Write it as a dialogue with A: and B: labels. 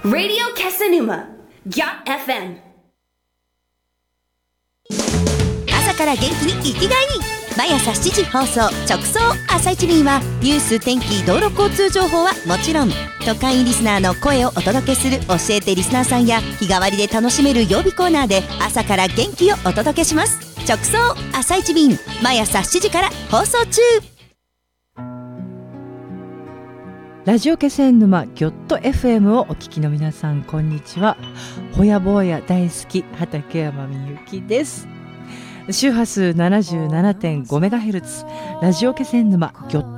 A: Radio Casanuma. FM。
B: 朝から元気に生きがいい。毎朝7時放送直送朝一便はニュース、天気、道路交通情報はもちろん、都会リスナーの声をお届けする教えてリスナーさんや日替わりで楽しめる曜日コーナーで朝から元気をお届けします。直送朝一便、毎朝7時から放送中。
C: ラジオ気仙沼ギョット FM をお聞きの皆さん、こんにちは。ほやぼや大好き畠山みゆきです。周波数 77.5MHz ラジオ気仙沼ギョット